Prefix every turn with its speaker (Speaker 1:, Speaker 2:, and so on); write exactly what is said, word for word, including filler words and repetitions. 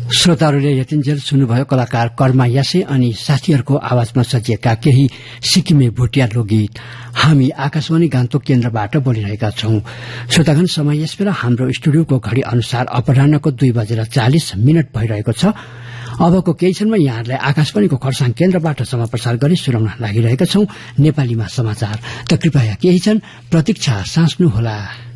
Speaker 1: श्रोताहरूले यतिन्जेल सुन्नुभयो कलाकार कर्मा यासे अनि साथीहरूको आवाजमा सजिएका केही सिक्किमे भोटिया लोकगीत। हामी आकाशवाणी गान्तोक केन्द्रबाट बोलिरहेका छौं। श्रोतागण, समय यस बेला हाम्रो स्टुडियोको घड़ी अनुसार अपराह्नको दुई बजेर चालिस मिनट भइरहेको छ। अबको केही क्षणमा यहाँहरूलाई आकाशवाणीको खरसाङ केन्द्रबाट समाप्रसार गरी सुनाउन लागिरहेका छौं नेपालीमा समाचार। त कृपया केही क्षण प्रतीक्षा साँच्नुहोला।